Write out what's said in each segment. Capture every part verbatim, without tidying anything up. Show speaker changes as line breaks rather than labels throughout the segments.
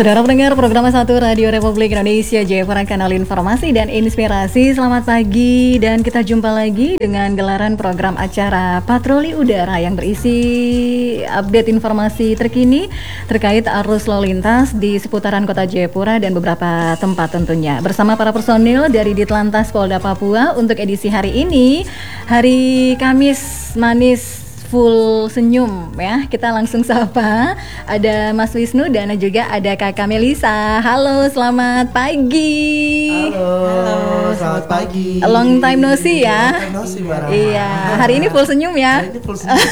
Saudara pendengar program satu Radio Republik Indonesia Jayapura, kanal informasi dan inspirasi. Selamat pagi dan kita jumpa lagi dengan gelaran program acara Patroli Udara yang berisi update informasi terkini terkait arus lalu lintas di seputaran kota Jayapura dan beberapa tempat tentunya. Bersama para personil dari Ditlantas Polda Papua untuk edisi hari ini, hari Kamis manis full senyum ya. Kita langsung sapa. Ada Mas Wisnu dan juga ada Kakak Melisa. Halo, selamat pagi.
Halo, Halo selamat pagi.
Long time no see ya.
Long time no see, Mbak Rahma.
Iya, hari ini full senyum ya.
Hari ini full senyum.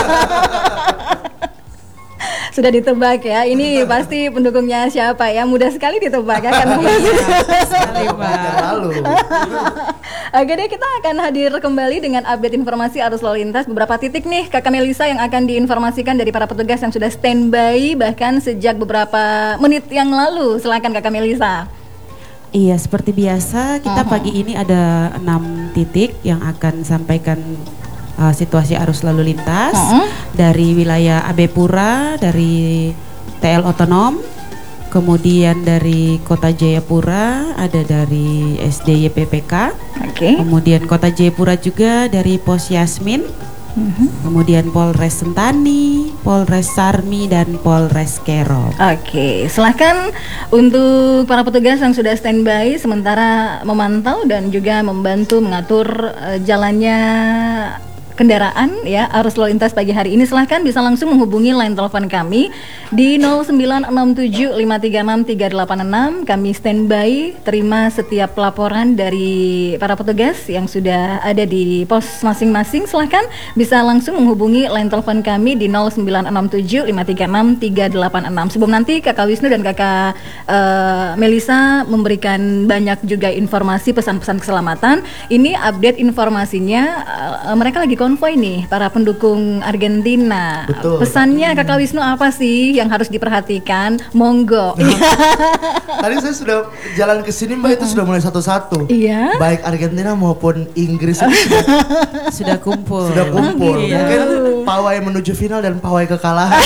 Sudah ditebak ya, ini pasti pendukungnya siapa ya, mudah sekali ditebak ya kan.
Sekali Mbak.
Oke deh, kita akan hadir kembali dengan update informasi arus lalu lintas. Beberapa titik nih Kakak Melisa yang akan diinformasikan dari para petugas yang sudah standby bahkan sejak beberapa menit yang lalu. Silakan Kakak Melisa.
Iya, seperti biasa kita uh-huh. pagi ini ada enam titik yang akan sampaikan Uh, situasi arus lalu lintas uh-huh. dari wilayah A B Pura, dari T L Otonom, kemudian dari Kota Jayapura, ada dari S D Y P P K, okay. kemudian Kota Jayapura juga dari Pos Yasmin, uh-huh. kemudian Polres Sentani, Polres Sarmi, dan Polres Kero.
Oke, okay. Silahkan untuk para petugas yang sudah standby sementara memantau dan juga membantu mengatur uh, jalannya kendaraan ya arus lalu lintas pagi hari ini. Silahkan bisa langsung menghubungi line telepon kami di nol sembilan enam tujuh lima tiga enam tiga delapan enam. Kami standby terima setiap laporan dari para petugas yang sudah ada di pos masing-masing. Silahkan bisa langsung menghubungi line telepon kami di nol sembilan enam tujuh lima tiga enam tiga delapan enam. Sebelum nanti Kakak Wisnu dan Kakak uh, Melisa memberikan banyak juga informasi pesan-pesan keselamatan, ini update informasinya uh, mereka lagi konvoy nih para pendukung Argentina.
Betul.
Pesannya Kakak Wisnu apa sih yang harus diperhatikan? Monggo.
Tadi saya sudah jalan ke sini Mbak, itu sudah mulai satu-satu.
Iya.
Baik Argentina maupun Inggris itu sudah,
sudah kumpul.
Sudah kumpul.
Iya.
Mungkin pawai menuju final dan pawai kekalahan.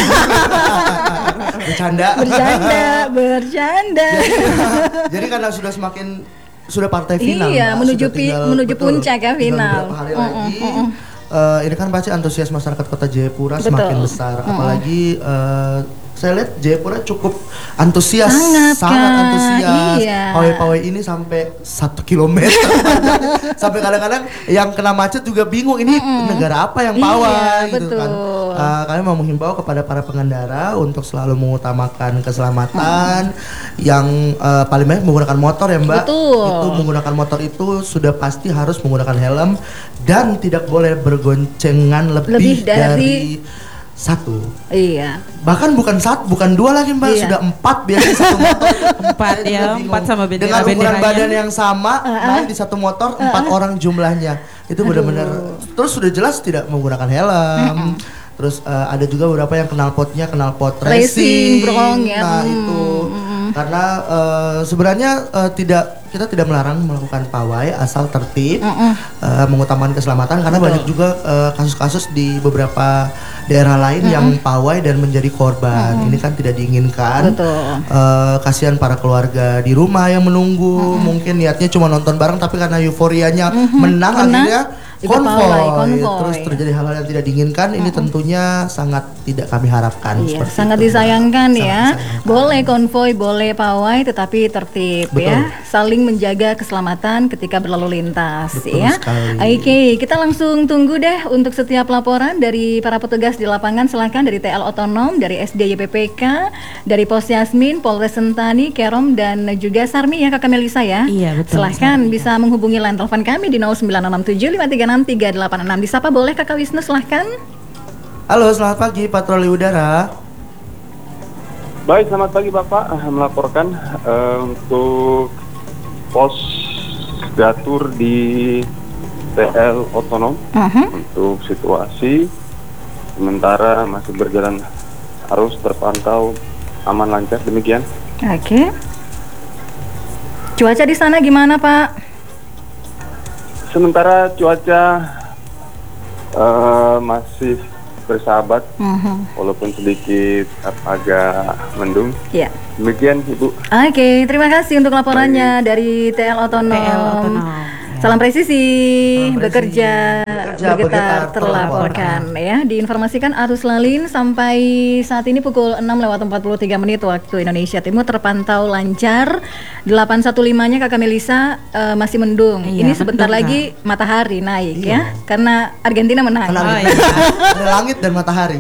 Bercanda.
Bercanda, bercanda.
Jadi, jadi karena sudah semakin sudah partai final.
Iya,
Mbak,
menuju
tinggal,
menuju
betul,
puncak ya final.
Beberapa hari
uh,
lagi.
uh, uh.
Uh, ini kan pasti antusias masyarakat Kota Jayapura
Betul.
semakin besar, apalagi uh, saya lihat Jayapura cukup antusias,
sangat,
sangat antusias.
Iya.
Pawai-pawai ini sampai satu kilometer, sampai kadang-kadang yang kena macet juga bingung ini mm-mm. negara apa yang pawai,
iya,
gitu
betul.
kan. Uh, kami mau menghimbau kepada para pengendara untuk selalu mengutamakan keselamatan, mm. yang uh, paling banyak menggunakan motor ya Mbak.
Betul.
Itu menggunakan motor itu sudah pasti harus menggunakan helm dan tidak boleh bergoncengan lebih,
lebih dari,
dari satu.
Iya.
Bahkan bukan satu, bukan dua lagi Mbak, iya. Sudah empat biasanya satu motor.
Empat ya, empat sama bendera.
Dengan ukuran
benderanya.
badan yang sama,
uh-uh.
main di satu motor empat uh-uh. orang jumlahnya. Itu benar-benar. Terus sudah jelas tidak menggunakan helm. Uh-uh. Terus uh, ada juga beberapa yang knalpotnya knalpot racing,
racing brong, ya.
Nah
hmm.
itu karena uh, sebenarnya uh, tidak kita tidak melarang melakukan pawai asal tertib, uh-uh. uh, mengutamakan keselamatan karena Betul. Banyak juga uh, kasus-kasus di beberapa daerah lain uh-uh. yang pawai dan menjadi korban. Uh-uh. Ini kan tidak diinginkan. Uh, kasihan para keluarga di rumah yang menunggu, uh-uh. mungkin niatnya cuma nonton bareng tapi karena euforianya uh-huh. menang, menang akhirnya konvoy, konvoy, terus terjadi hal-hal yang tidak diinginkan. Ini uh-uh. tentunya sangat tidak kami harapkan.
Iya, sangat itu. disayangkan sangat ya. Disayangkan. Boleh konvoy, boleh pawai, tetapi tertib. Betul. Ya. Saling menjaga keselamatan ketika berlalu lintas. Betul ya. Oke, okay, kita langsung tunggu deh untuk setiap laporan dari para petugas di lapangan. Silakan dari T L Otonom, dari S D Y P P K, dari Pos Yasmin, Polres Sentani, Kerom, dan juga Sarmi ya Kakak Melisa ya.
Iya betul.
Silahkan
Sarmi,
bisa ya. menghubungi line telepon kami di nol sembilan enam tujuh lima tiga enam tiga delapan enam. Disapa boleh Kakak Wisnu, silahkan.
Halo, selamat pagi Patroli Udara.
Baik, selamat pagi Bapak. Melaporkan uh, untuk pos Gatur di T L Otonom uh-huh. untuk situasi sementara masih berjalan arus terpantau aman lancar, demikian.
Oke. Okay. Cuaca di sana gimana Pak?
Sementara cuaca uh, masih bersahabat,
Mhm.
walaupun sedikit ap- agak mendung.
Ya.
Demikian Ibu.
Oke, terima kasih untuk laporannya dari T L Otonom.
T L Otonom.
Salam presisi,
Salam presisi.
bekerja,
Bekerja,
bergetar,
bergetar,
terlaporkan ya. Diinformasikan arus lalin sampai saat ini pukul enam lewat empat puluh tiga menit waktu Indonesia Timur terpantau lancar. delapan satu lima-nya Kakak Melisa eh, masih mendung.
Iya,
ini sebentar
mendung,
lagi matahari naik
Iya.
ya. Karena Argentina menang.
Karena
Oh,
ada-
iya.
ada langit dan matahari.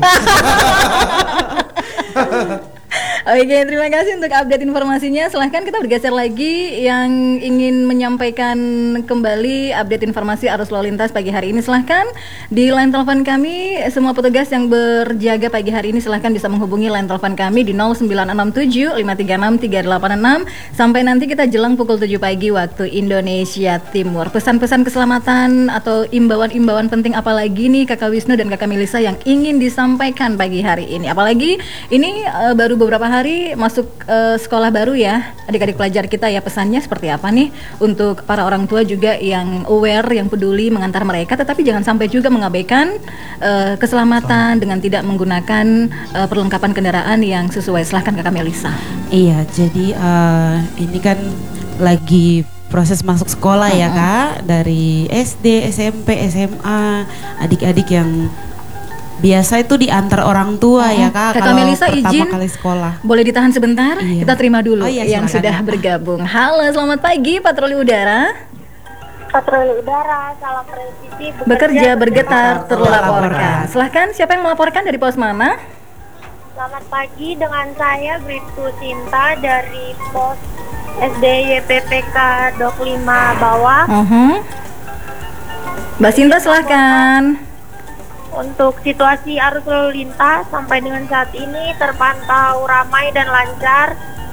Oke, terima kasih untuk update informasinya. Silahkan kita bergeser lagi yang ingin menyampaikan kembali update informasi arus lalu lintas pagi hari ini. Silahkan di line telepon kami, semua petugas yang berjaga pagi hari ini silahkan bisa menghubungi line telepon kami di nol sembilan enam tujuh lima tiga enam tiga delapan enam sampai nanti kita jelang pukul tujuh pagi waktu Indonesia Timur. Pesan-pesan keselamatan atau imbauan-imbauan penting apalagi nih Kakak Wisnu dan Kakak Melisa yang ingin disampaikan pagi hari ini. Apalagi ini eh, baru beberapa hari masuk eh, sekolah baru ya, adik-adik pelajar kita ya, pesannya seperti apa nih untuk para orang tua juga yang aware, yang peduli mengantar mereka, tetapi jangan sampai juga mengabaikan eh, keselamatan dengan tidak menggunakan eh, perlengkapan kendaraan yang sesuai. Silahkan Kakak Melisa.
Iya, jadi eh, ini kan lagi proses masuk sekolah ya Kak, dari S D, S M P, S M A, adik-adik yang biasa itu diantar orang tua ya Kak.
Kakak
kalau
Melisa
pertama
izin
kali sekolah.
boleh ditahan sebentar?
Iya.
Kita terima dulu
Oh iya,
yang
silakan,
sudah
ya.
bergabung. Halo, selamat pagi Patroli Udara.
Patroli udara, salam presisi,
Bekerja, bergetar,
bergetar,
terlaporkan.
terlaporkan.
Silahkan, siapa yang melaporkan dari pos mana?
Selamat pagi dengan saya Bribtu Sinta dari pos S D Y P P K Dok lima Bawah.
Mhm. Mbak Sinta silahkan.
Untuk situasi arus lalu lintas sampai dengan saat ini terpantau ramai dan lancar.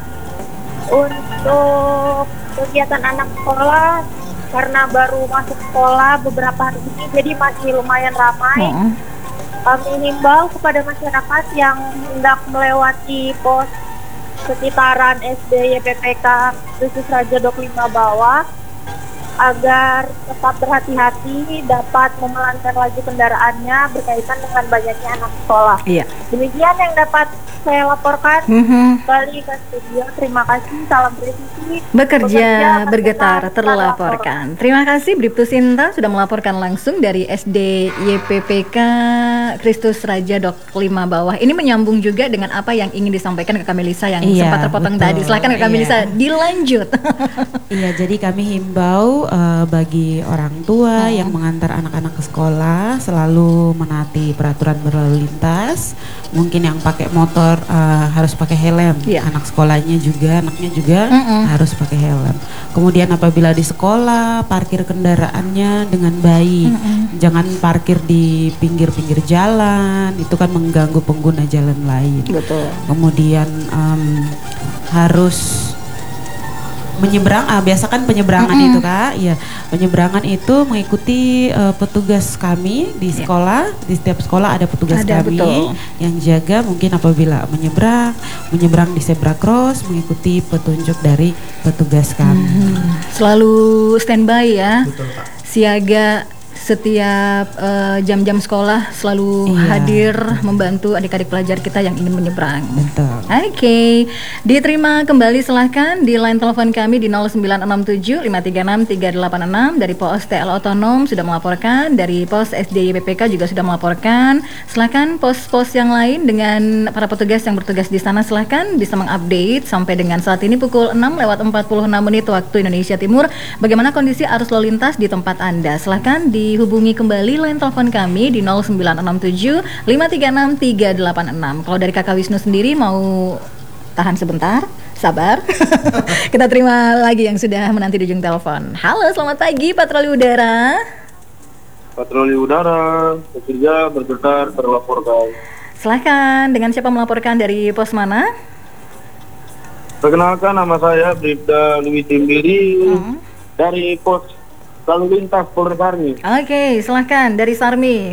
Untuk kegiatan anak sekolah karena baru masuk sekolah beberapa hari ini jadi masih lumayan ramai.
Mhm.
Kami himbau kepada masyarakat yang hendak melewati pos sekitaran S D Y P P K Kristus Raja Dok lima Bawah agar tetap berhati-hati dapat memelankan laju kendaraannya berkaitan dengan banyaknya anak sekolah.
Iya.
Demikian yang dapat saya laporkan.
Mhm.
Kembali ke studio. Terima kasih. Salam presisi.
Bekerja, bergetar,
bergetar,
terlaporkan. Terima kasih Bribtu Sinta sudah melaporkan langsung dari S D Y P P K Kristus Raja Dok lima Bawah. Ini menyambung juga dengan apa yang ingin disampaikan Kakak Melisa yang
Iya,
sempat terpotong
betul.
tadi. Silakan Kakak
Iya.
Melisa dilanjut.
Iya, jadi kami himbau eh, bagi orang tua yang mengantar anak-anak ke sekolah selalu menaati peraturan berlalu lintas. Mungkin yang pakai motor eh, harus pakai helm.
Iya.
Anak sekolahnya juga, anaknya juga
Mm-mm.
harus pakai helm. Kemudian apabila di sekolah parkir kendaraannya dengan baik. Jangan parkir di pinggir-pinggir jalan, itu kan mengganggu pengguna jalan lain.
Betul.
Kemudian em, harus menyeberang, ah biasa kan penyeberangan itu Kak, ya penyeberangan itu mengikuti eh, petugas kami di sekolah, di setiap sekolah ada petugas
Ada,
kami
betul.
yang jaga mungkin apabila menyeberang, menyeberang di zebra cross mengikuti petunjuk dari petugas kami.
Selalu standby ya.
Betul Pak.
Siaga setiap eh, jam-jam sekolah selalu
Iya.
hadir membantu adik-adik pelajar kita yang ingin menyeberang.
Betul.
Oke, diterima kembali silahkan di line telepon kami di nol sembilan enam tujuh lima tiga enam tiga delapan enam dari pos T L Otonom sudah melaporkan, dari pos S D Y P P K juga sudah melaporkan. Silahkan pos-pos yang lain dengan para petugas yang bertugas di sana silahkan bisa mengupdate sampai dengan saat ini pukul enam lewat empat puluh enam menit waktu Indonesia Timur. Bagaimana kondisi arus lalu lintas di tempat Anda? Silahkan dihubungi kembali line telepon kami di nol sembilan enam tujuh lima tiga enam tiga delapan enam. Kalau dari Kakak Wisnu sendiri mau tahan sebentar, sabar. Kita terima lagi yang sudah menanti di ujung telepon. Halo, selamat pagi Patroli Udara.
Patroli udara, bekerja, bergetar, terlaporkan.
Silahkan, dengan siapa melaporkan dari pos mana?
Perkenalkan, nama saya Bribda Louis Timbiri dari pos lalu lintas Polres Sarmi.
Oke, silahkan dari Sarmi.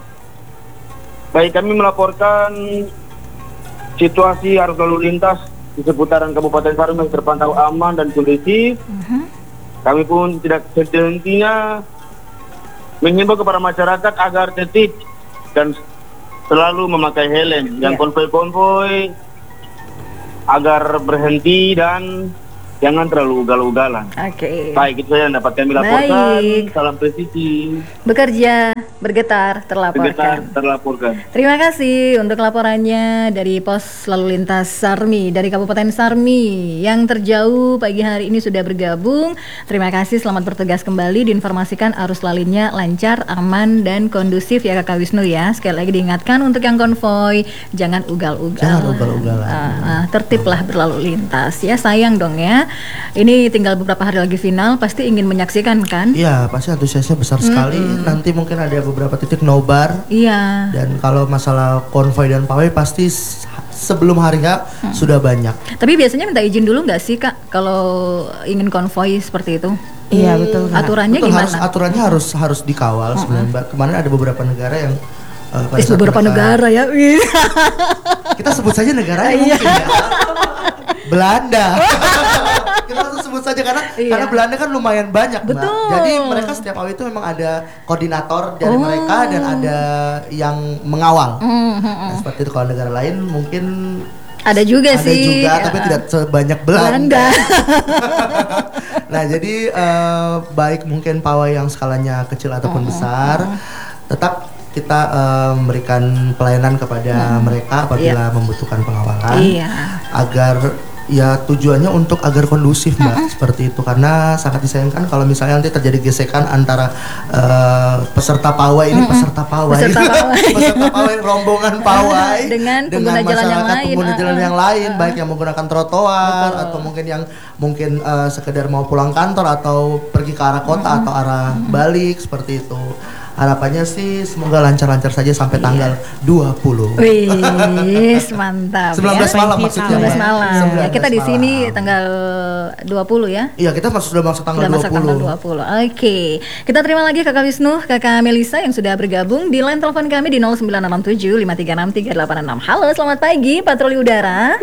Baik, kami melaporkan situasi arus lalu lintas di seputaran Kabupaten Sarmi yang terpantau aman dan kondusif. Kami pun tidak henti-hentinya menghimbau kepada masyarakat agar tertib dan selalu memakai helm. Yang
Iya.
konvoi-konvoi agar berhenti dan jangan terlalu ugal-ugalan.
Oke.
Baik, itu saja yang dapat kami laporkan.
Baik.
Salam presisi.
Bekerja, bergetar, terlaporkan.
Bergetar terlaporkan.
Terima kasih untuk laporannya dari Pos Lalu Lintas Sarmi dari Kabupaten Sarmi yang terjauh pagi hari ini sudah bergabung. Terima kasih, selamat bertugas kembali. Diinformasikan arus lalinnya lancar, aman dan kondusif ya Kakak Wisnu ya. Sekali lagi diingatkan untuk yang konvoy jangan ugal-ugal.
Jangan ugal-ugalan.
Ah, ah, tertiblah berlalu lintas ya. Sayang dong ya. Ini tinggal beberapa hari lagi final, pasti ingin menyaksikan kan?
Iya, pasti antusiasnya besar sekali. Nanti mungkin ada beberapa titik nobar.
Iya.
Dan kalau masalah konvoi dan pawai pasti s- sebelum hari H sudah banyak.
Tapi biasanya minta izin dulu nggak sih Kak kalau ingin konvoy seperti itu?
Iya betul Kak.
Aturannya
Betul,
gimana?
harus aturannya harus harus dikawal sebenarnya, Mbak. Kemarin ada beberapa negara yang uh, pada
Is
saat
beberapa
mereka-
negara ya. Wih.
Kita sebut saja negaranya
Iya.
mungkin ya. Belanda. Kita langsung sebut saja karena
Iya.
karena Belanda kan lumayan banyak, Mbak.
Betul.
Jadi mereka setiap awal itu memang ada koordinator dari
Oh.
mereka dan ada yang mengawal.
Hmm, hmm, hmm.
Nah, seperti itu. Kalau negara lain mungkin
Ada juga
ada
sih.
juga,
ya.
tapi tidak sebanyak Belanda.
Belanda.
Nah, jadi eh, baik mungkin pawai yang skalanya kecil ataupun besar, tetap kita eh, memberikan pelayanan kepada mereka apabila membutuhkan pengawalan,
Iya.
agar ya tujuannya untuk agar kondusif, Mbak, seperti itu. Karena sangat disayangkan kalau misalnya nanti terjadi gesekan antara eh, peserta pawai ini peserta pawai,
Peserta pawai.
peserta pawai, rombongan pawai
Dengan pengguna jalan yang
masyarakat
lain.
pengguna jalan
Ah,
yang
ah,
lain, baik yang menggunakan trotoar atau mungkin yang mungkin eh, sekedar mau pulang kantor atau pergi ke arah kota atau arah balik seperti itu. Harapannya sih semoga lancar-lancar saja sampai tanggal dua puluh.
Wih, mantap.
sembilan belas
ya.
malam maksudnya.
sembilan belas
Mbak.
malam. Ya,
sembilan belas
kita di sini
malam.
tanggal dua puluh ya.
Iya, kita masuk sudah masuk tanggal
Sudah
dua
masuk
puluh.
tanggal dua puluh. Oke. Kita terima lagi Kakak Wisnu, Kakak Melisa yang sudah bergabung di line telepon kami di nol sembilan enam tujuh lima tiga enam tiga delapan enam. Halo, selamat pagi Patroli Udara.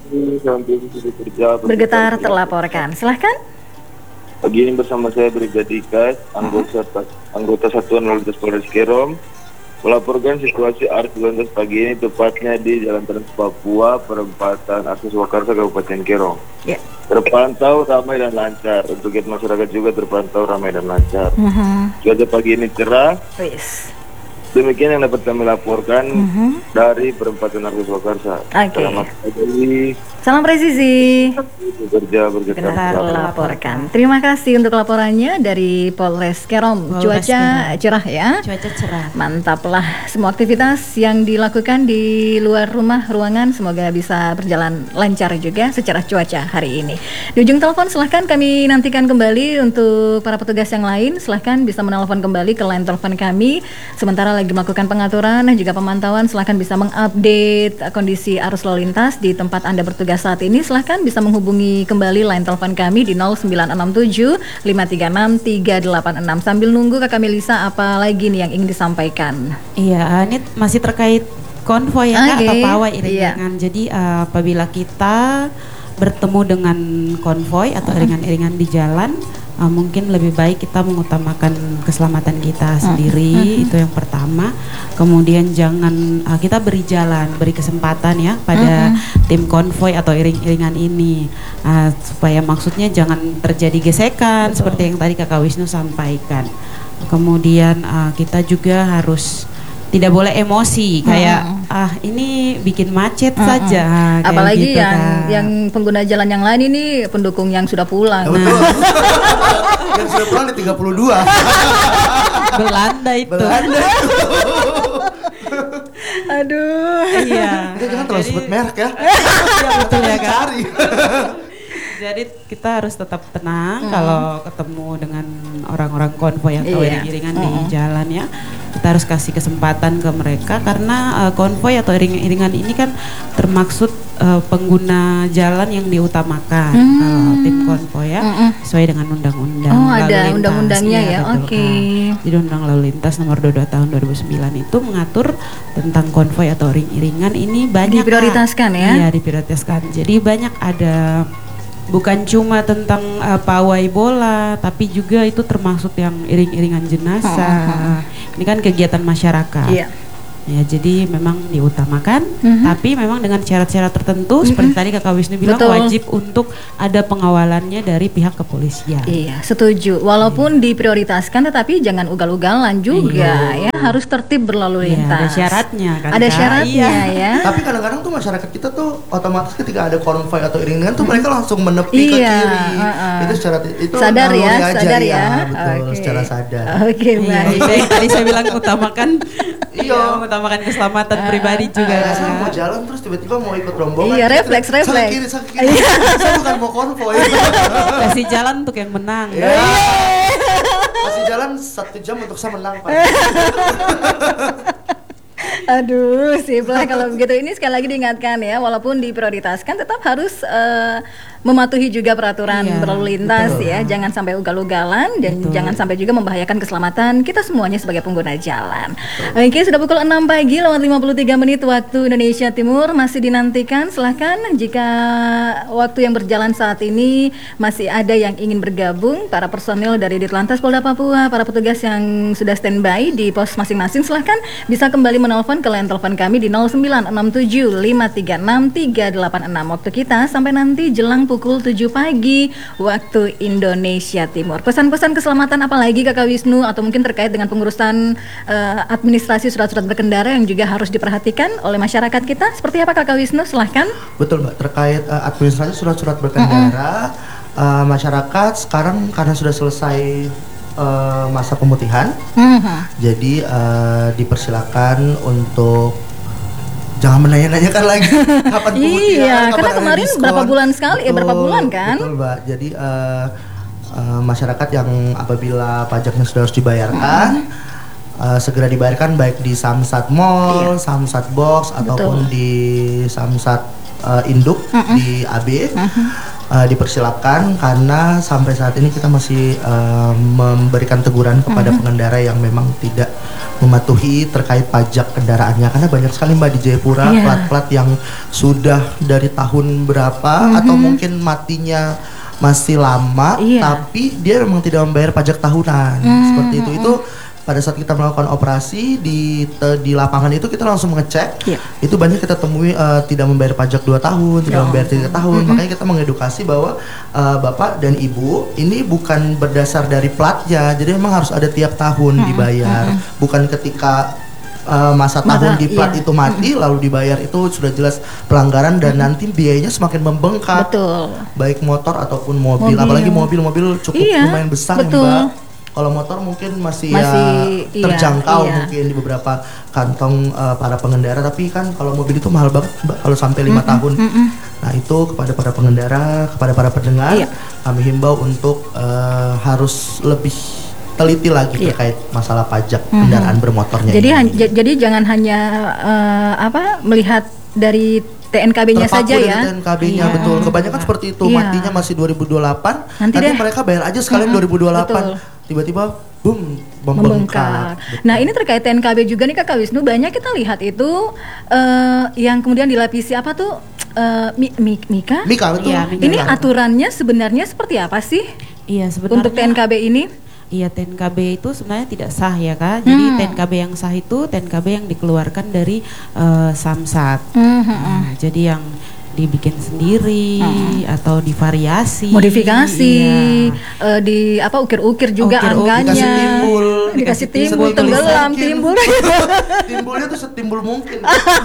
Bergetar terlaporkan. Silahkan.
Pagi ini bersama saya Brigadier Ikas, anggota anggota Satuan Lalu Lintas Polres Kerom, melaporkan situasi arus lalu lintas pagi ini tepatnya di Jalan Trans Papua, perempatan Akses Wakarsa, Kabupaten Kerom.
Ya.
Terpantau ramai dan lancar. Untuk guide masyarakat juga terpantau ramai dan lancar.
Mhm.
Cuaca pagi ini cerah.
Wis.
Demikian yang dapat kami laporkan dari perempatan Akses Wakarsa.
Oke.
Selamat pagi.
Salam presisi.
Bekerja bergetar.
Benar laporkan. Terima kasih untuk laporannya dari Polres Kerom.
Polres
Cuaca
Kerom.
cerah ya.
Cuaca cerah.
Mantaplah, semua aktivitas yang dilakukan di luar rumah ruangan semoga bisa berjalan lancar juga secara cuaca hari ini. Di ujung telepon silahkan kami nantikan kembali untuk para petugas yang lain. Silahkan bisa menelpon kembali ke line telepon kami. Sementara lagi melakukan pengaturan dan juga pemantauan, silahkan bisa mengupdate kondisi arus lalu lintas di tempat Anda bertugas saat ini. Silahkan bisa menghubungi kembali line telepon kami di nol sembilan enam tujuh lima tiga enam tiga delapan enam. Sambil nunggu Kakak Melisa, apa lagi nih yang ingin disampaikan?
Iya, ini masih terkait konvoy ya Kak,
Oke,
atau pawai
iya.
iring-iringan. Jadi uh, apabila kita bertemu dengan konvoy atau iringan-iringan di jalan, uh, mungkin lebih baik kita mengutamakan keselamatan kita sendiri, itu yang pertama. Kemudian jangan uh, kita beri jalan, beri kesempatan ya pada tim konvoy atau iring-iringan ini, uh, supaya maksudnya jangan terjadi gesekan seperti yang tadi Kakak Wisnu sampaikan. Kemudian uh, kita juga harus tidak boleh emosi kayak ah ini bikin macet saja. Ah, kayak
Apalagi
gitu,
yang
Kak.
yang pengguna jalan yang lain ini pendukung yang sudah pulang.
Ya, betul. Yang sudah pulang di tiga puluh dua.
Belanda itu.
Belanda.
Aduh.
Iya.
Kita jangan terlalu
Jadi-
sebut merek ya.
Iya, betul ya Kak.
Cari.
Jadi kita harus tetap tenang kalau ketemu dengan orang-orang konvoy atau
Iya.
iring-iringan di jalan ya. Kita harus kasih kesempatan ke mereka karena uh, konvoy atau iring-iringan ini kan termaksud uh, pengguna jalan yang diutamakan kalau tim konvoy ya, sesuai dengan undang-undang.
Oh,
lalu
ada
lintas.
undang-undangnya
Iya,
ya,
betul,
oke.
Kak. Jadi undang lalu lintas nomor dua puluh dua tahun dua ribu sembilan itu mengatur tentang konvoy atau iring-iringan ini banyak, Kak.
Diprioritaskan ya?
Iya, diprioritaskan. Jadi banyak ada, bukan cuma tentang uh, pawai bola, tapi juga itu termasuk yang iring-iringan jenazah. Ini kan kegiatan masyarakat.
Iya.
Ya, jadi memang diutamakan,
Mm-hmm.
tapi memang dengan syarat-syarat tertentu, seperti tadi Kakak Wisnu bilang,
Betul.
wajib untuk ada pengawalannya dari pihak kepolisian.
Iya, setuju. Walaupun diprioritaskan, tetapi jangan ugal-ugalan juga, ya. Harus tertib berlalu
Iya,
lintas.
ada syaratnya kan,
Ada
Kak?
syaratnya,
Iya.
ya.
Tapi kadang-kadang tuh masyarakat kita tuh otomatis ketika ada konvoy atau iringan tuh mereka langsung menepi ke
Iya,
kiri.
uh-uh.
Itu secara itu
Sadar
naluri
ya,
aja,
sadar
iya,
ya.
betul,
Oke.
secara sadar.
Oke,
Iya,
baik.
itu yang tadi saya bilang utamakan,
Iya.
iya, utamakan keselamatan pribadi juga.
Kayak
kan,
saya
Kak?
mau jalan terus tiba-tiba mau ikut rombongan.
Iya,
kita
refleks,
tidak-
refleks.
Saya kiri, saya kiri. Saya bukan mau konvoy.
Kasih jalan untuk yang menang.
Iya. Kasih jalan satu jam untuk saya menang, Pak.
Aduh, sip lah kalau begitu. Ini sekali lagi diingatkan ya, walaupun diprioritaskan tetap harus eh, mematuhi juga peraturan
Iya,
berlalu lintas
betul.
ya. Jangan sampai ugal-ugalan dan
Betul.
jangan sampai juga membahayakan keselamatan kita semuanya sebagai pengguna jalan. Oke, sudah pukul enam pagi lewat lima puluh tiga menit waktu Indonesia Timur. Masih dinantikan, silahkan jika waktu yang berjalan saat ini masih ada yang ingin bergabung, para personil dari Ditlantas Polda Papua, para petugas yang sudah standby di pos masing-masing, silahkan bisa kembali menelpon ke line telepon kami di nol sembilan enam tujuh lima tiga enam tiga delapan enam. Waktu kita sampai nanti jelang pukul tujuh pagi waktu Indonesia Timur. Pesan-pesan keselamatan apa lagi Kakak Wisnu, atau mungkin terkait dengan pengurusan eh, administrasi surat-surat berkendara yang juga harus diperhatikan oleh masyarakat kita? Seperti apa Kakak Wisnu? Silahkan.
Betul, Mbak. Terkait uh, administrasi surat-surat berkendara, uh, masyarakat sekarang karena sudah selesai uh, masa pemutihan,
Mhm.
jadi uh, dipersilakan untuk jangan menanya-nanyakan lagi kapan pemutihan,
Iya,
kapan
karena
ada
kemarin
diskon.
berapa bulan sekali, eh, berapa bulan kan?
Betul, Mbak. Jadi uh, uh, masyarakat yang apabila pajaknya sudah harus dibayarkan, uh, segera dibayarkan baik di Samsat Mall, Samsat Box ataupun di Samsat uh, Induk di A B. Uh, dipersilakan karena sampai saat ini kita masih uh, memberikan teguran kepada pengendara yang memang tidak mematuhi terkait pajak kendaraannya, karena banyak sekali Mbak di Jayapura
Iya.
plat-plat yang sudah dari tahun berapa atau mungkin matinya masih lama,
Iya.
tapi dia memang tidak membayar pajak tahunan. Seperti itu. Itu pada saat kita melakukan operasi di te- di lapangan itu kita langsung mengecek.
Iya.
Itu banyak kita temui eh, tidak membayar pajak dua tahun, tidak membayar tiga tahun. Makanya kita mengedukasi bahwa eh, Bapak dan Ibu ini bukan berdasar dari platnya. Jadi memang harus ada tiap tahun dibayar. Bukan ketika eh, masa
Masa-
tahun di plat
iya.
itu mati lalu dibayar, itu sudah jelas pelanggaran dan nanti biayanya semakin membengkak.
Betul.
Baik motor ataupun mobil,
Mobil.
apalagi mobil-mobil cukup
Iya,
lumayan besar
betul.
ya Mbak. Kalau motor mungkin masih,
Masih,
ya
iya,
terjangkau
iya.
mungkin di beberapa kantong uh, para pengendara, tapi kan kalau mobil itu mahal banget Mbak kalau sampai lima tahun. Nah itu kepada para pengendara, kepada para pendengar,
Iya.
kami himbau untuk uh, harus lebih teliti lagi
Iya.
terkait masalah pajak kendaraan bermotornya
Jadi
ini.
han- j- jadi jangan hanya eh, apa melihat dari T N K B-nya
Terpaku
saja
dari
ya.
T N K B-nya,
Iya.
betul. Kebanyakan seperti itu,
Iya.
matinya masih dua ribu dua puluh delapan.
Nanti
Nanti,
deh.
mereka bayar aja sekalian dua ribu dua puluh delapan.
betul.
Tiba-tiba boom membengkak.
Membengkak. Nah ini terkait T N K B juga nih Kakak Wisnu, banyak kita lihat itu eh, yang kemudian dilapisi apa tuh eh, mi, mi- Mika?
Mika, betul.
Iya, Mika.
Ini aturannya sebenarnya seperti apa sih
Iya, sebenarnya
untuk T N K B ini?
Iya, T N K B itu sebenarnya tidak sah ya Kak. Jadi
Hmm.
T N K B yang sah itu T N K B yang dikeluarkan dari eh, Samsat.
Mhm.
Nah, jadi yang dibikin sendiri atau divariasi,
Modifikasi,
iya.
eh, di apa ukir-ukir juga
Ukir-ukir,
angkanya,
dikasih timbul,
dikasih
dikasih
timbul,
timbul,
tenggelam,
mungkin.
timbul.
Timbulnya tuh setimbul mungkin.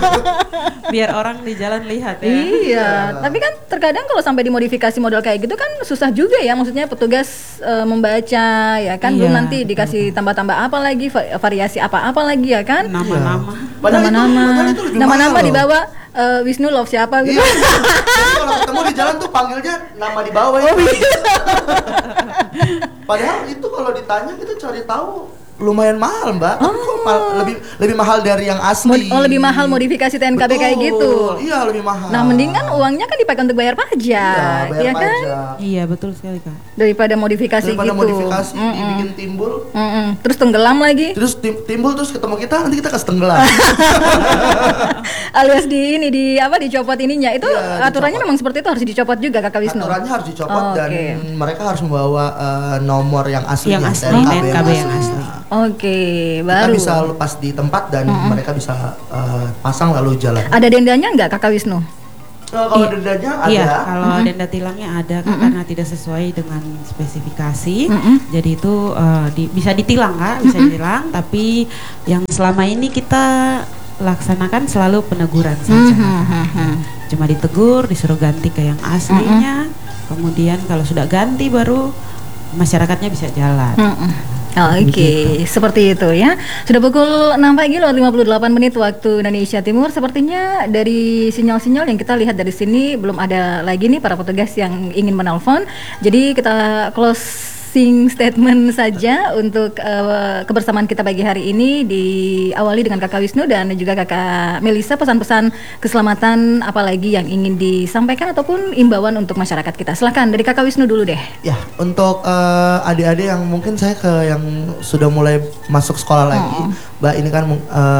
biar orang di jalan lihat ya.
Iya, tapi kan terkadang kalau sampai dimodifikasi model kayak gitu kan susah juga ya, maksudnya petugas eh, membaca ya kan, belum
Iya,
nanti dikasih tambah-tambah apa lagi, va- variasi apa-apa lagi ya kan,
Nama-nama.
Padahal itu-
nama-nama,
padahal itu lebih
nama-nama
mahal
di
loh.
bawah eh, Wisnu Love siapa gitu.
Iya. Jadi kalau ketemu di jalan tuh panggilnya nama di bawah ya. Padahal itu kalau ditanya kita cari tahu lumayan mahal Mbak. Tapi kok ma- lebih lebih mahal dari yang asli.
Mod- oh lebih mahal modifikasi T N K B kayak
Betul.
gitu.
Iya lebih mahal.
Nah mendingan uangnya kan dipakai untuk bayar pajak,
Iya, bayar
ya kan,
pajak.
Iya, betul sekali Kak.
daripada modifikasi
Daripada
gitu.
modifikasi
Mm-mm.
dibikin timbul.
Mm-mm. Terus tenggelam lagi,
Terus tim- timbul terus ketemu kita nanti kita kasih tenggelam.
alias di ini di apa dicopot ininya itu,
Iya,
aturannya
dicopot.
memang seperti itu, harus dicopot juga Kakak Wisnu.
Aturannya harus dicopot
Oh,
dan
oke.
mereka harus membawa eh, nomor yang asli
Yang asli, T N K B yang asli.
Oke,
Kita
baru.
bisa lepas di tempat dan mm-hmm. mereka bisa uh, pasang lalu jalan.
Ada dendanya nggak Kakak Wisnu?
Nah, kalau
I-
dendanya ada.
Iya, kalau
Mm-mm.
denda tilangnya ada kan
Mm-mm.
karena tidak sesuai dengan spesifikasi.
Mm-mm.
Jadi itu uh, di- bisa ditilang Kak, bisa
Mm-mm.
ditilang. Tapi yang selama ini kita laksanakan selalu peneguran saja.
Mhm.
Cuma ditegur, disuruh ganti ke yang aslinya. Kemudian kalau sudah ganti baru masyarakatnya bisa jalan.
Mm-mm. Oh, Oke, okay. Seperti itu ya. Sudah pukul enam pagi lewat lima puluh delapan menit waktu Indonesia Timur. Sepertinya dari sinyal-sinyal yang kita lihat dari sini belum ada lagi nih para petugas yang ingin menelpon. Jadi kita closing statement saja untuk uh, kebersamaan kita pagi hari ini, diawali dengan Kakak Wisnu dan juga Kakak Melisa, pesan-pesan keselamatan apalagi yang ingin disampaikan ataupun imbauan untuk masyarakat kita. Silakan dari Kakak Wisnu dulu deh.
Ya, untuk uh, adik-adik yang mungkin saya ke yang sudah mulai masuk sekolah lagi,
Oh.
Mbak ini kan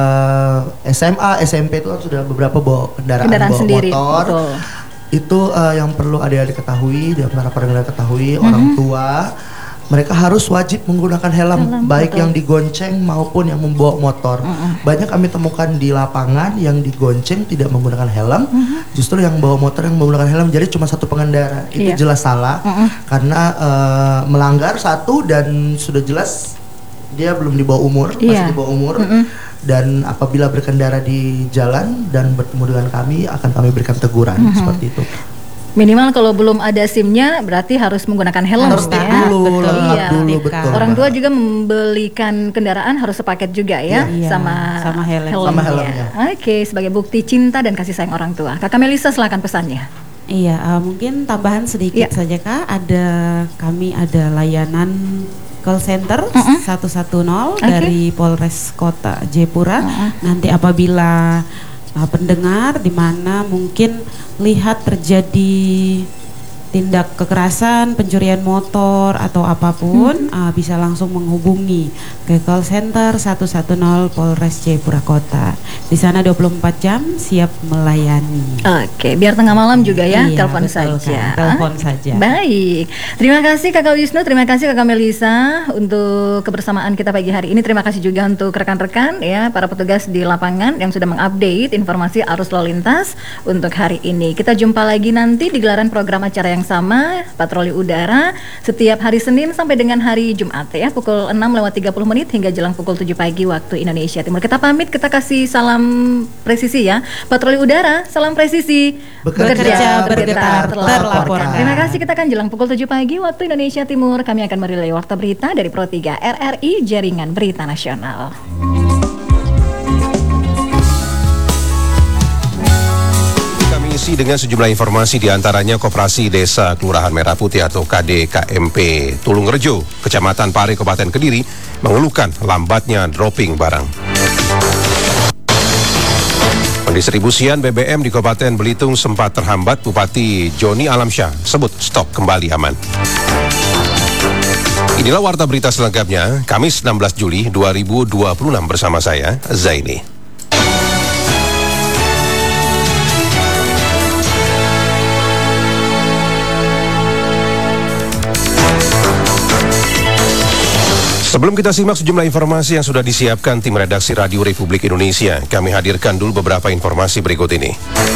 uh, S M A, S M P itu kan sudah beberapa bawa kendaraan,
Kendaraan
bawa
sendiri,
motor.
betul.
Itu uh, yang perlu adik-adik ketahui dan para pendengar ketahui,
Mm-hmm.
orang tua mereka harus wajib menggunakan helm,
Helm,
baik
betul.
yang digonceng maupun yang membawa motor.
Mm-mm.
Banyak kami temukan di lapangan yang digonceng tidak menggunakan helm,
Mm-hmm.
justru yang bawa motor yang menggunakan helm jadi cuma satu pengendara. Itu
Iya.
jelas salah
Mm-mm.
karena uh, melanggar satu dan sudah jelas dia belum di bawah umur,
Iya.
masih di bawah umur.
Mm-mm.
Dan apabila berkendara di jalan dan bertemu dengan kami akan kami berikan teguran
Mm-hmm.
seperti itu.
Minimal kalau belum ada SIM-nya berarti harus menggunakan helm
Harus
ya.
dulu,
betul.
lengkap
Iya.
dulu,
Ketika
betul.
Orang
Mbak.
tua juga membelikan kendaraan harus sepaket juga ya,
Iya,
sama
sama helm.
Sama helmnya.
Oke, sebagai bukti cinta dan kasih sayang orang tua. Kakak Melisa silakan pesannya.
Iya, uh, mungkin tambahan sedikit
Iya.
saja Kak. Ada kami ada layanan call center
Mm-mm.
satu satu nol
Oke.
dari Polres Kota Jayapura. Nanti apabila uh, pendengar di mana mungkin lihat terjadi tindak kekerasan, pencurian motor atau apapun, uh, bisa langsung menghubungi ke call center satu satu nol Polres Jayapura Kota. Di sana dua puluh empat jam siap melayani.
Oke, biar tengah malam juga ya,
Iya,
telepon
betul,
saja.
Kak. Telepon saja.
Baik, terima kasih Kakak Wisnu, terima kasih Kakak Melisa untuk kebersamaan kita pagi hari ini. Terima kasih juga untuk rekan-rekan ya, para petugas di lapangan yang sudah mengupdate informasi arus lalu lintas untuk hari ini. Kita jumpa lagi nanti di gelaran program acara yang sama, Patroli Udara, setiap hari Senin sampai dengan hari Jumat ya, pukul enam lewat tiga puluh menit hingga jelang pukul tujuh pagi waktu Indonesia Timur. Kita pamit, kita kasih salam presisi ya. Patroli Udara, salam presisi.
Bekerja,
bergetar, terlaporkan.
Terima kasih, kita akan jelang pukul tujuh pagi waktu Indonesia Timur. Kami akan merilai warta berita dari Pro tiga R R I, Jaringan Berita Nasional.
Kami isi dengan sejumlah informasi, diantaranya Koperasi Desa Kelurahan Merah Putih atau K D K M P Tulungrejo, Kecamatan Pare, Kabupaten Kediri, mengeluhkan lambatnya dropping barang. Pendistribusian B B M di Kabupaten Belitung sempat terhambat. Bupati Joni Alamsyah sebut stok kembali aman. Inilah warta berita selengkapnya, Kamis enam belas Juli dua ribu dua puluh enam bersama saya, Zaini. Sebelum kita simak sejumlah informasi yang sudah disiapkan tim redaksi Radio Republik Indonesia, kami hadirkan dulu beberapa informasi berikut ini.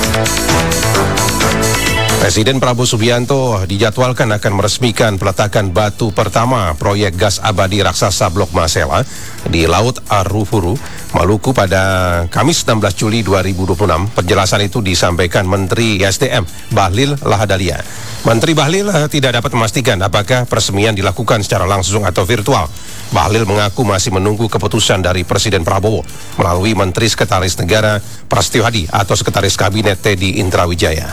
Presiden Prabowo Subianto dijadwalkan akan meresmikan peletakan batu pertama proyek gas abadi raksasa Blok Masela di Laut Arufuru, Maluku pada Kamis enam belas Juli dua ribu dua puluh enam. Penjelasan itu disampaikan Menteri S D M Bahlil Lahadalia. Menteri Bahlil tidak dapat memastikan apakah peresmian dilakukan secara langsung atau virtual. Bahlil mengaku masih menunggu keputusan dari Presiden Prabowo melalui Menteri Sekretaris Negara Prasetyo Hadi atau Sekretaris Kabinet Teddy Indrawijaya.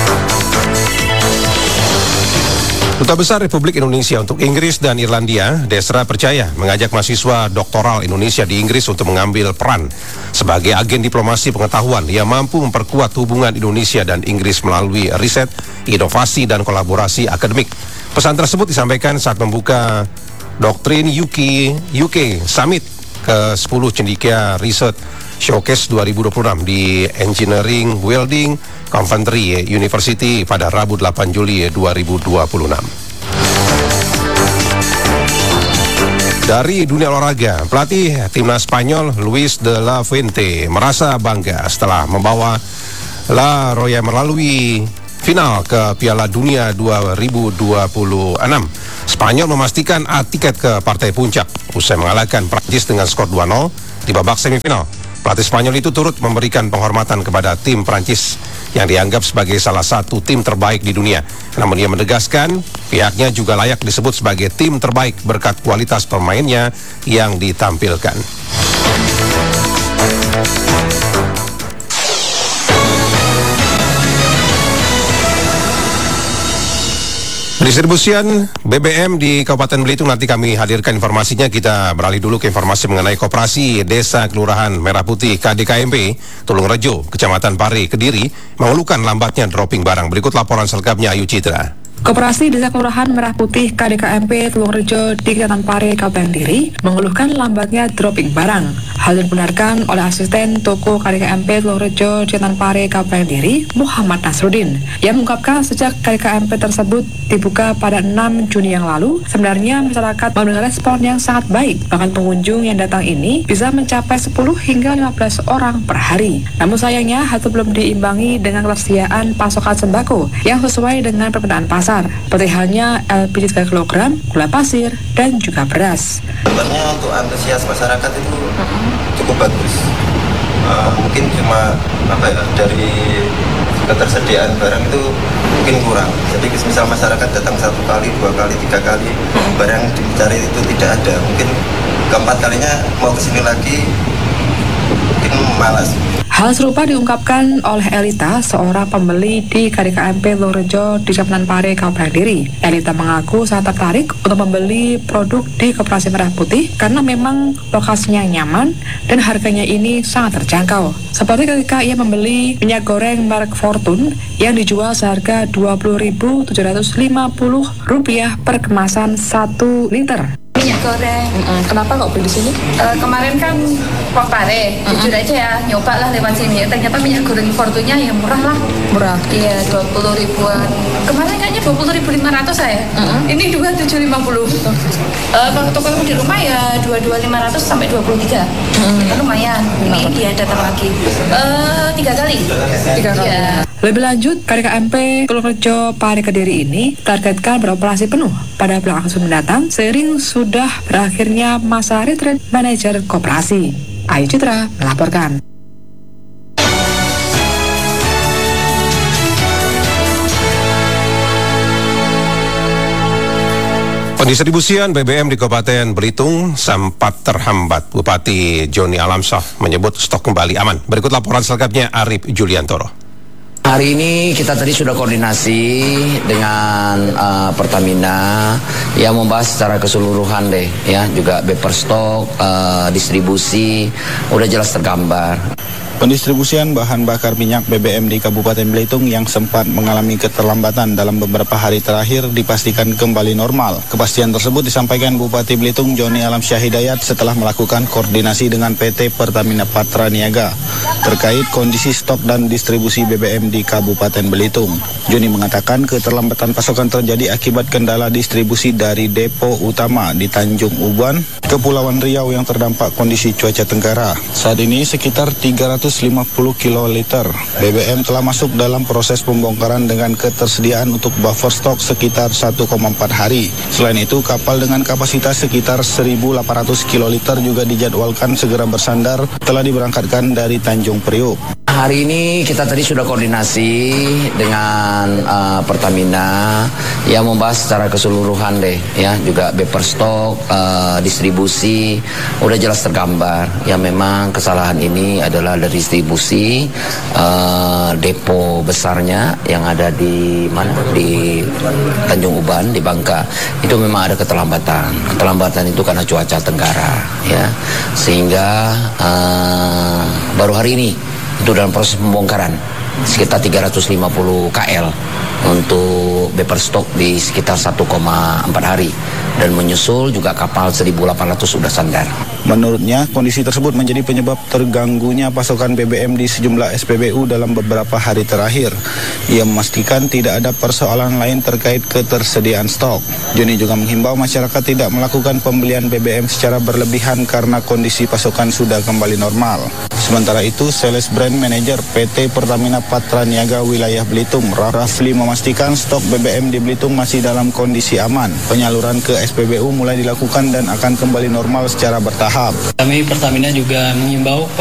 Duta Besar Republik Indonesia untuk Inggris dan Irlandia, Desra Percaya, mengajak mahasiswa doktoral Indonesia di Inggris untuk mengambil peran sebagai agen diplomasi pengetahuan yang mampu memperkuat hubungan Indonesia dan Inggris melalui riset, inovasi, dan kolaborasi akademik. Pesan tersebut disampaikan saat membuka Doktrin U K, U K Summit ke sepuluh Cendekia Research Showcase dua ribu dua puluh enam di Engineering Welding Coventry University pada Rabu delapan Juli dua ribu dua puluh enam. Dari dunia olahraga, pelatih timnas Spanyol Luis de la Fuente merasa bangga setelah membawa La Roya melalui final ke Piala Dunia dua ribu dua puluh enam. Spanyol memastikan tiket ke partai puncak usai mengalahkan Prancis dengan skor dua nol di babak semifinal. Pelatih Spanyol itu turut memberikan penghormatan kepada tim Prancis yang dianggap sebagai salah satu tim terbaik di dunia. Namun ia menegaskan pihaknya juga layak disebut sebagai tim terbaik berkat kualitas pemainnya yang ditampilkan. Distribusian B B M di Kabupaten Belitung nanti kami hadirkan informasinya. Kita beralih dulu ke informasi mengenai Koperasi Desa Kelurahan Merah Putih K D K M P Tulungrejo, Kecamatan Pare, Kediri mengeluhkan lambatnya dropping barang. Berikut laporan selengkapnya Ayu Citra.
Koperasi Desa Kelurahan Merah Putih K D K M P Tulungrejo di Kecamatan Pare, Kabupaten Kediri mengeluhkan lambatnya dropping barang. Hal dibenarkan oleh asisten toko K D K M P Tulungrejo di Kecamatan Pare, Kabupaten Kediri, Muhammad Nasruddin, yang mengungkapkan sejak K D K M P tersebut dibuka pada enam Juni yang lalu, sebenarnya masyarakat memberikan respon yang sangat baik. Bahkan pengunjung yang datang ini bisa mencapai sepuluh hingga lima belas orang per hari. Namun sayangnya hal itu belum diimbangi dengan ketersediaan pasokan sembako yang sesuai dengan permintaan pasar, seperti halnya L P G tiga kilogram, gula pasir, dan juga beras.
Sebenarnya untuk antusias masyarakat itu cukup bagus. Uh, mungkin cuma apa ya, dari ketersediaan barang itu mungkin kurang. Jadi misal masyarakat datang satu kali, dua kali, tiga kali, barang dicari itu tidak ada. Mungkin keempat kalinya mau kesini lagi mungkin malas.
Hal serupa diungkapkan oleh Elita, seorang pembeli di K D K M P Tulungrejo di Kecamatan Pare, Kabupaten Kediri. Elita mengaku sangat tertarik untuk membeli produk di Koperasi Merah Putih karena memang lokasinya nyaman dan harganya ini sangat terjangkau. Seperti ketika ia membeli minyak goreng merek Fortune yang dijual seharga dua puluh ribu tujuh ratus lima puluh rupiah per kemasan satu liter.
Minyak goreng.
Mm-mm. Kenapa kok beli di sini?
Uh, kemarin kan Wong Pare, mm-hmm. jujur aja ya, nyoba lah lewat sini. Ternyata minyak goreng Fortunya yang murah lah.
Murah?
Iya, dua puluh ribuan. Kemarin kayaknya dua puluh ribu lima ratus saya. Mm-hmm. Ini dua puluh tujuh lima puluh. Uh, kalau toko di rumah ya dua puluh dua lima ratus sampai dua puluh tiga. Mm-hmm. Kan lumayan. Ini dia datang lagi. Uh, tiga kali.
Tiga kali.
Ya.
Lebih lanjut, K D K M P Tulungrejo Pare Kediri ini targetkan beroperasi penuh pada bulan Agustus mendatang seiring sudah berakhirnya masa retreat manajer koperasi. Ayu Citra melaporkan.
Pendistribusian B B M di Kabupaten Belitung sempat terhambat. Bupati Joni Alamsyah menyebut stok kembali aman. Berikut laporan selengkapnya Arif Juliantoro.
Hari ini kita tadi sudah koordinasi dengan uh, Pertamina yang membahas secara keseluruhan deh, ya, juga paper stock, uh, distribusi, udah jelas tergambar.
Pendistribusian bahan bakar minyak B B M di Kabupaten Belitung yang sempat mengalami keterlambatan dalam beberapa hari terakhir dipastikan kembali normal. Kepastian tersebut disampaikan Bupati Belitung Joni Alamsyah Hidayat setelah melakukan koordinasi dengan P T Pertamina Patra Niaga terkait kondisi stok dan distribusi B B M di Kabupaten Belitung. Joni mengatakan keterlambatan pasokan terjadi akibat kendala distribusi dari depo utama di Tanjung Uban, Kepulauan Riau yang terdampak kondisi cuaca tenggara. Saat ini sekitar tiga ratus lima puluh kiloliter B B M telah masuk dalam proses pembongkaran dengan ketersediaan untuk buffer stok sekitar satu koma empat hari. Selain itu, kapal dengan kapasitas sekitar seribu delapan ratus kiloliter juga dijadwalkan segera bersandar telah diberangkatkan dari Tanjung Priuk.
Hari ini kita tadi sudah koordinasi dengan uh, Pertamina yang membahas secara keseluruhan deh, ya, juga paper stock, uh, distribusi, udah jelas tergambar. Ya, memang kesalahan ini adalah dari distribusi uh, depo besarnya yang ada di mana, di Tanjung Uban, di Bangka. Itu memang ada keterlambatan. Keterlambatan itu karena cuaca tenggara, ya, sehingga uh, baru hari ini itu dalam proses pembongkaran sekitar tiga ratus lima puluh kilogram untuk paper stock di sekitar satu koma empat hari, dan menyusul juga kapal seribu delapan ratus sudah sandar.
Menurutnya, kondisi tersebut menjadi penyebab terganggunya pasokan B B M di sejumlah S P B U dalam beberapa hari terakhir. Ia memastikan tidak ada persoalan lain terkait ketersediaan stok. Joni juga menghimbau masyarakat tidak melakukan pembelian B B M secara berlebihan karena kondisi pasokan sudah kembali normal. Sementara itu, Sales Brand Manager P T Pertamina Patra Niaga Wilayah Belitung, Rafli, memastikan stok B B M di Belitung masih dalam kondisi aman. Penyaluran ke S P B U mulai dilakukan dan akan kembali normal secara bertahap.
Kami Pertamina juga mengimbau